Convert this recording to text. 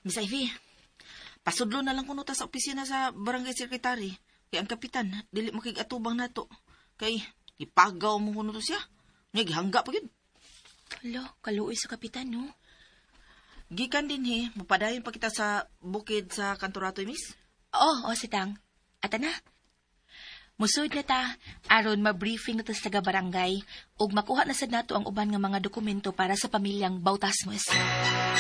Miss Ivy, pasudlo na lang kuno ta sa opisina sa barangay secretary. Kay ang kapitan, dili makigatubang nato. Kay, ipagaw mo kuno to siya. Nga, gihangga pa yun. Hala, kaluoy sa kapitan, no? Gikan din mapadayon pa kita sa bukid sa kantorato, miss. Oo, sitang. Ata na. Musod na ta, aron ma-briefing na ta sa taga-barangay ug makuha na sad nato ang uban nga mga dokumento para sa pamilyang Bautasmus.